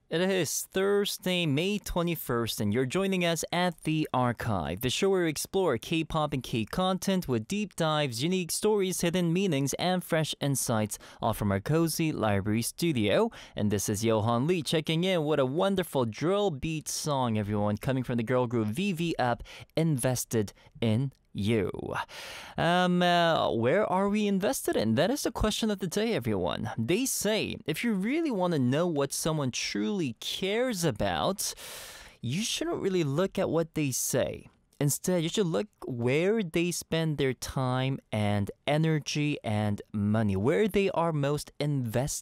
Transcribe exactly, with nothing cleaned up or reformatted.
It is Thursday, May twenty-first, and you're joining us at The Archive, the show where we explore K-pop and K-content with deep dives, unique stories, hidden meanings, and fresh insights, all from our cozy library studio. And this is Johan Lee checking in. What a wonderful drill beat song, everyone, coming from the girl group V V Up, Invested in You. Um, uh, where are we invested in? That is the question of the day, everyone. They say if you really want to know what someone truly cares about, you shouldn't really look at what they say. Instead, you should look where they spend their time and energy and money, where they are most invested